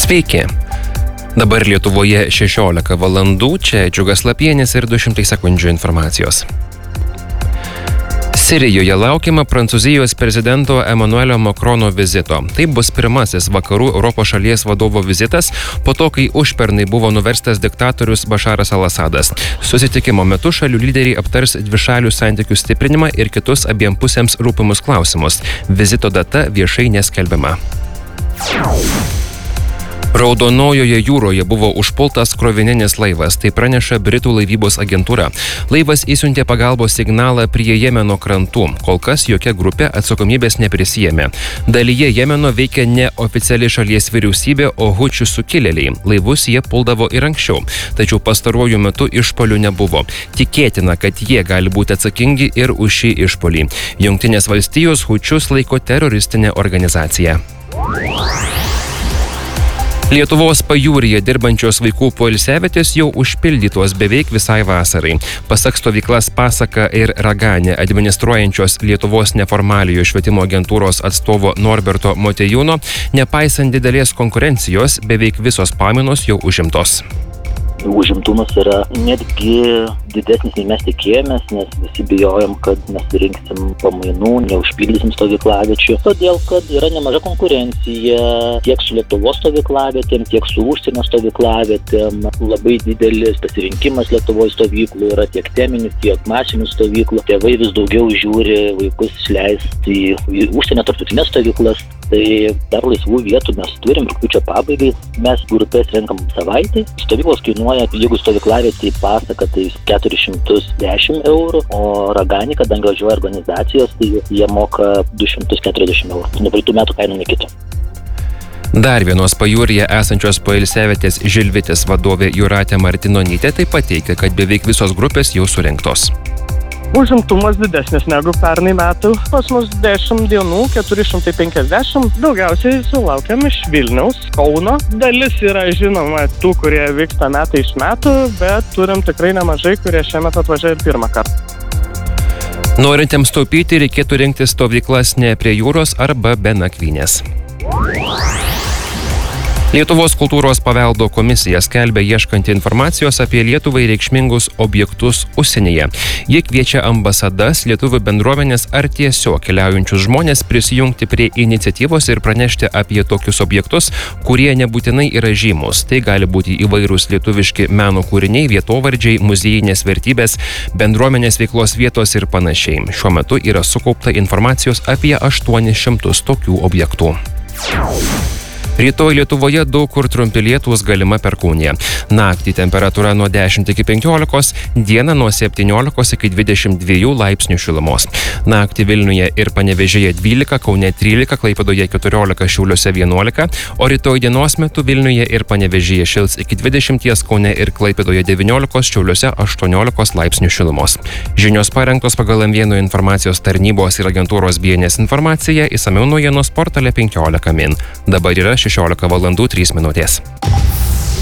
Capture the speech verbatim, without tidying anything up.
Sveiki. Dabar Lietuvoje šešiolika valandų, čia Džiugas Lapienis ir du šimtai sekundžių informacijos. Sirijoje laukiama Prancūzijos prezidento Emmanuelio Macrono vizito. Tai bus pirmasis vakarų Europos šalies vadovo vizitas po to, kai užpernai buvo nuverstas diktatorius Bašaras al-Asadas. Susitikimo metu šalių lyderiai aptars dvišalių santykių stiprinimą ir kitus abiem pusėms rūpimus klausimus. Vizito data viešai neskelbiama. Raudonojoje jūroje buvo užpultas krovininis laivas, tai praneša Britų laivybos agentūra. Laivas įsiuntė pagalbos signalą prie Jemeno krantų. Kol kas jokia grupė atsakomybės neprisijėmė. Dalyje Jemeno veikia neoficiali šalies vyriausybė, o hučių sukilėliai. Laivus jie puldavo ir anksčiau, tačiau pastaruoju metu išpolių nebuvo. Tikėtina, kad jie gali būti atsakingi ir už šį išpolį. Jungtinės valstijos hučius laiko teroristinė organizacija. Lietuvos pajūryje dirbančios vaikų poilsiavietės jau užpildytos beveik visai vasarai. Pasak stovyklas Pasaka ir Raganė administruojančios Lietuvos neformaliojo švietimo agentūros atstovo Norberto Motiejūno, nepaisant didelės konkurencijos, beveik visos pamainos jau užimtos. Užimtumas yra netgi didesnis, nei mes tikėjomės, nes visi bijojom, kad nesurinksim pamainų, neužpildysim stovyklaviečių, todėl kad yra nemaža konkurencija tiek su Lietuvos stovyklavietėm, tiek su užsienio stovyklavietėm. Labai didelis pasirinkimas Lietuvos stovyklų yra tiek teminių, tiek masinių stovyklų. Tėvai vis daugiau žiūri vaikus išleisti į užsienio tarptautinės stovyklas. Tai dar laisvų vietų mes turim, rugpjūčio pabaigai. Mes grupės renkam savaitę. Stovyklos kainuoja, jeigu stovyklavietė į Pasaką, tai keturis šimtus dešimt eurų, o Raganį, kadangi važiuoja organizacijos, tai jie moka du šimtus keturiasdešimt eurų. Nuo praeitų metų kainų nekito. Dar vienos pajūryje esančios poilsiavietės Žilvitis vadovė Jūratė Martinonytė taip pat teigia, kad beveik visos grupės jau surinktos. Užimtumas didesnis negu pernai metų. Pas mus dešimt dienų, keturi šimtai penkiasdešimt. Daugiausiai sulaukiam iš Vilniaus, Kauno. Dalis yra žinoma tų, kurie vyksta metai iš metų, bet turim tikrai nemažai, kurie šiemet atvažiuoja ir pirmą kartą. Norintiems taupyti reikėtų rinktis stovyklas ne prie jūros arba be nakvynės. Lietuvos kultūros paveldo komisija skelbia ieškanti informacijos apie Lietuvai reikšmingus objektus užsienyje. Jie kviečia ambasadas, lietuvių bendruomenės ar tiesiog keliaujančius žmonės prisijungti prie iniciatyvos ir pranešti apie tokius objektus, kurie nebūtinai yra žymus. Tai gali būti įvairūs lietuviški meno kūriniai, vietovardžiai, muziejinės vertybės, bendruomenės veiklos vietos ir panašiai. Šiuo metu yra sukaupta informacijos apie aštuonis šimtus tokių objektų. Rytoj Lietuvoje daug kur trumpi lietūs, galima perkūnija. Naktį temperatūra nuo dešimt iki penkiolikos, dieną nuo septyniolikos iki dvidešimt dviejų laipsnių šilumos. Naktį Vilniuje ir Panevėžyje dvylika, Kaune trylika, Klaipėdoje keturiolika, Šiauliuose vienuolika, o rytoj dienos metu Vilniuje ir Panevėžyje šils iki dvidešimties, Kaune ir Klaipėdoje devyniolikos, Šiauliuose aštuoniolikos laipsnių šilumos. Žinios parengtos pagal M vienas informacijos tarnybos ir agentūros B N S informaciją, išsamiau naujienos portale penkiolika min. Dabar yra šešiolika valandų trys minutės.